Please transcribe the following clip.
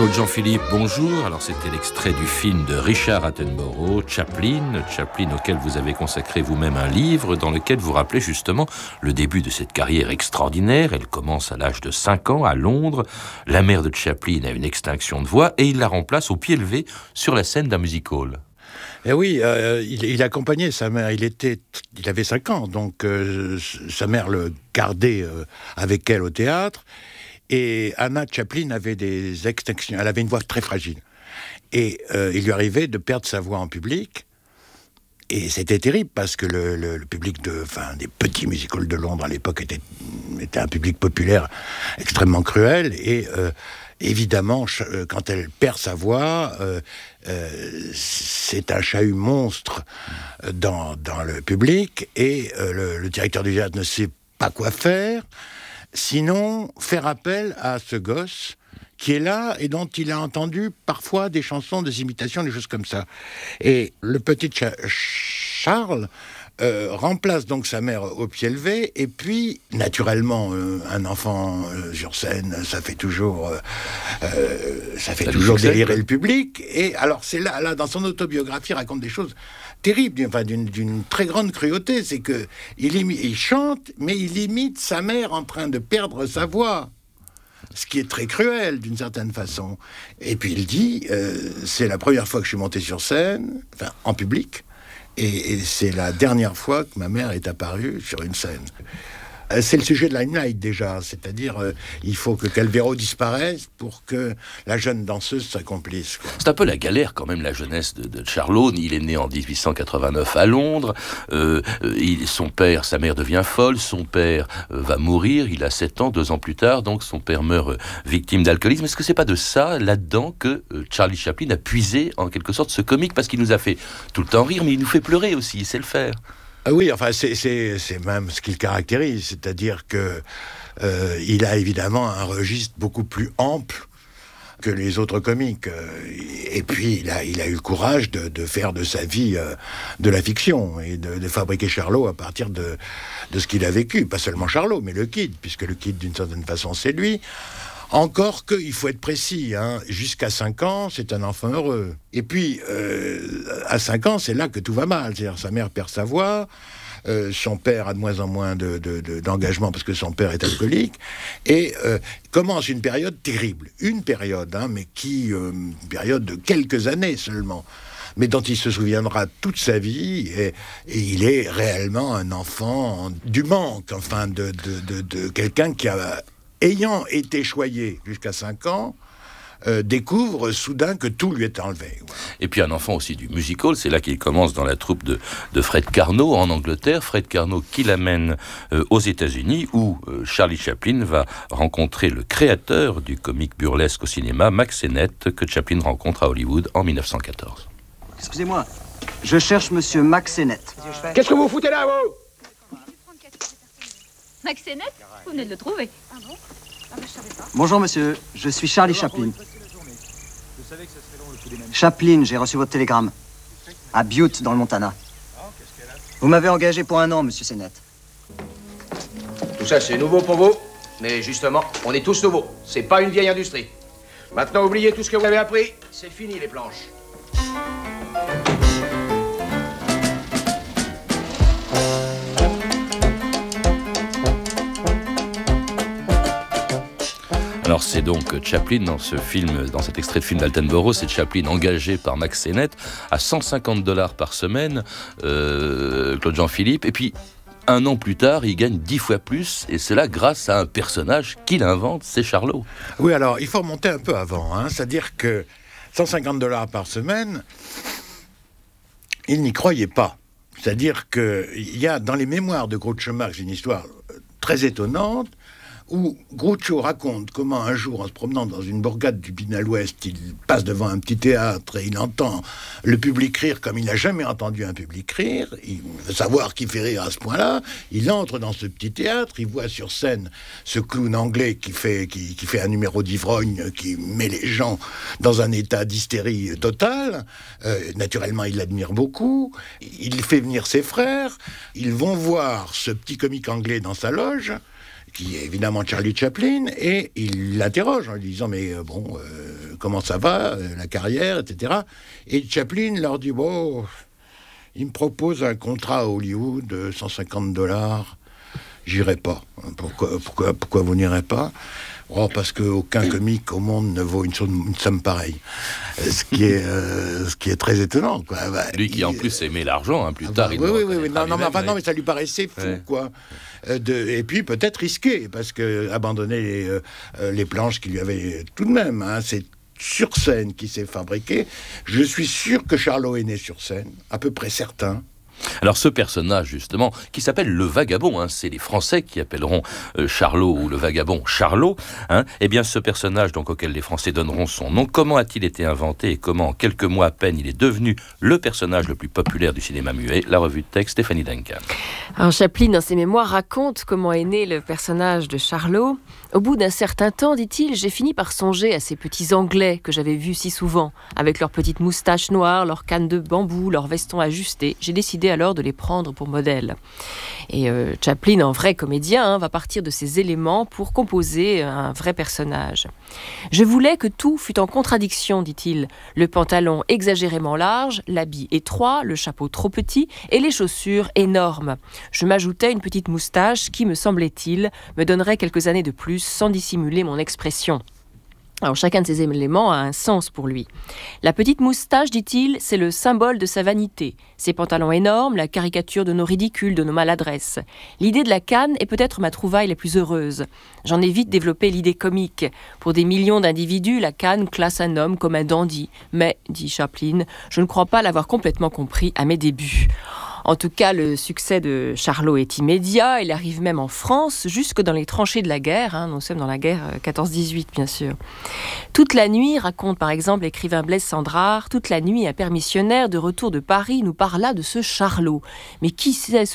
Claude Jean-Philippe, bonjour. Alors c'était l'extrait du film de Richard Attenborough, Chaplin, auquel vous avez consacré vous-même un livre dans lequel vous rappelez justement le début de cette carrière extraordinaire. Elle commence à l'âge de 5 ans à Londres. La mère de Chaplin a une extinction de voix et il la remplace au pied levé sur la scène d'un music-hall. Eh oui, il accompagnait sa mère, il avait 5 ans, donc sa mère le gardait avec elle au théâtre. Et Anna Chaplin avait des extinctions, elle avait une voix très fragile. Et il lui arrivait de perdre sa voix en public. Et c'était terrible parce que le public des petits musicals de Londres à l'époque était un public populaire extrêmement cruel. Et évidemment, quand elle perd sa voix, c'est un chahut monstre dans le public. Et le directeur du théâtre ne sait pas quoi faire. Sinon, faire appel à ce gosse qui est là et dont il a entendu parfois des chansons, des imitations, des choses comme ça. Et le petit Charles remplace donc sa mère au pied levé, et puis, naturellement, un enfant sur scène, ça fait toujours délirer le public. Et alors, c'est là, dans son autobiographie, il raconte des choses terrible, d'une très grande cruauté, c'est que il chante, mais il imite sa mère en train de perdre sa voix, ce qui est très cruel d'une certaine façon. Et puis il dit, c'est la première fois que je suis monté sur scène, en public, et c'est la dernière fois que ma mère est apparue sur une scène. C'est le sujet de Limelight déjà, c'est-à-dire il faut que Calvero disparaisse pour que la jeune danseuse s'accomplisse. C'est un peu la galère quand même, la jeunesse de Charlot. Il est né en 1889 à Londres, sa mère devient folle, son père va mourir, il a 7 ans, 2 ans plus tard, donc son père meurt victime d'alcoolisme. Est-ce que c'est pas de ça, là-dedans, que Charlie Chaplin a puisé en quelque sorte ce comique, parce qu'il nous a fait tout le temps rire, mais il nous fait pleurer aussi, il sait le faire. Ah oui, c'est même ce qu'il caractérise, c'est-à-dire que il a évidemment un registre beaucoup plus ample que les autres comiques. Et puis, il a eu le courage de faire de sa vie de la fiction et de fabriquer Charlot à partir de ce qu'il a vécu. Pas seulement Charlot, mais le Kid, puisque le Kid, d'une certaine façon, c'est lui. Encore qu'il faut être précis, jusqu'à 5 ans, c'est un enfant heureux. Et puis, à 5 ans, c'est là que tout va mal. C'est-à-dire, sa mère perd sa voix, son père a de moins en moins d'engagement parce que son père est alcoolique, et commence une période terrible. Une période, mais une période de quelques années seulement, mais dont il se souviendra toute sa vie, et il est réellement un enfant du manque, de quelqu'un qui a... ayant été choyé jusqu'à 5 ans, découvre soudain que tout lui est enlevé. Et puis un enfant aussi du musical, c'est là qu'il commence dans la troupe de Fred Carnot en Angleterre. Fred Carnot qui l'amène aux États-Unis, où Charlie Chaplin va rencontrer le créateur du comique burlesque au cinéma, Mack Sennett, que Chaplin rencontre à Hollywood en 1914. Excusez-moi, je cherche monsieur Mack Sennett. Qu'est-ce que vous foutez là, vous? Mack Sennett, vous venez de le trouver. Ah bon? Ah bah, je savais pas. Bonjour monsieur, je suis Charlie Chaplin. Chaplin, j'ai reçu votre télégramme. À Butte, dans le Montana. Vous m'avez engagé pour 1 an, monsieur Sennett. Tout ça, c'est nouveau pour vous. Mais justement, on est tous nouveaux. C'est pas une vieille industrie. Maintenant, oubliez tout ce que vous avez appris. C'est fini, les planches. Alors c'est donc Chaplin dans ce film, dans cet extrait de film d'Attenborough, c'est Chaplin engagé par Mack Sennett à $150 par semaine, Claude Jean-Philippe, et puis 1 an plus tard, il gagne 10 fois plus, et c'est là grâce à un personnage qu'il invente, c'est Charlot. Oui, alors il faut remonter un peu avant, c'est-à-dire que $150 par semaine, il n'y croyait pas. C'est-à-dire qu'il y a dans les mémoires de Groucho Marx une histoire très étonnante, où Groucho raconte comment un jour, en se promenant dans une bourgade du Pinal-Ouest, il passe devant un petit théâtre et il entend le public rire comme il n'a jamais entendu un public rire. Il veut savoir qui fait rire à ce point-là. Il entre dans ce petit théâtre, il voit sur scène ce clown anglais qui fait un numéro d'ivrogne, qui met les gens dans un état d'hystérie totale. Naturellement, il l'admire beaucoup. Il fait venir ses frères. Ils vont voir ce petit comique anglais dans sa loge, qui est évidemment Charlie Chaplin, et il l'interroge en lui disant « Mais comment ça va, la carrière, etc. Et Chaplin leur dit, bon, il me propose un contrat à Hollywood de $150. J'irai pas. Pourquoi vous n'irez pas ? Oh, parce qu'aucun comique au monde ne vaut une somme pareille. Ce qui est très étonnant, quoi. Lui qui en plus aimait l'argent, plus tard. Oui. Non, mais ça lui paraissait fou, quoi. Et puis peut-être risqué, parce que abandonner les planches qui lui avaient tout de même, c'est sur scène qui s'est fabriqué. Je suis sûr que Charlot est né sur scène, à peu près certain. Alors ce personnage justement, qui s'appelle le vagabond, c'est les Français qui appelleront Charlot ou le vagabond Charlot, eh bien ce personnage donc auquel les Français donneront son nom, comment a-t-il été inventé et comment en quelques mois à peine il est devenu le personnage le plus populaire du cinéma muet? La revue de texte, Stéphanie Duncan. Alors Chaplin, dans ses mémoires, raconte comment est né le personnage de Charlot. Au bout d'un certain temps, dit-il, j'ai fini par songer à ces petits Anglais que j'avais vus si souvent, avec leurs petites moustaches noires, leurs cannes de bambou, leurs vestons ajustés. J'ai décidé alors de les prendre pour modèle. Et Chaplin, en vrai comédien, va partir de ces éléments pour composer un vrai personnage. Je voulais que tout fût en contradiction, dit-il. Le pantalon exagérément large, l'habit étroit, le chapeau trop petit et les chaussures énormes. Je m'ajoutais une petite moustache qui, me semblait-il, me donnerait quelques années de plus sans dissimuler mon expression. Alors chacun de ces éléments a un sens pour lui. La petite moustache, dit-il, c'est le symbole de sa vanité. Ses pantalons énormes, la caricature de nos ridicules, de nos maladresses. L'idée de la canne est peut-être ma trouvaille la plus heureuse. J'en ai vite développé l'idée comique. Pour des millions d'individus, la canne classe un homme comme un dandy. Mais, dit Chaplin, je ne crois pas l'avoir complètement compris à mes débuts. En tout cas, le succès de Charlot est immédiat. Il arrive même en France, jusque dans les tranchées de la guerre. Nous sommes dans la guerre 14-18, bien sûr. Toute la nuit, raconte par exemple l'écrivain Blaise Cendrars, toute la nuit, un permissionnaire de retour de Paris nous parla de ce Charlot. Mais qui c'est ce Charlot ?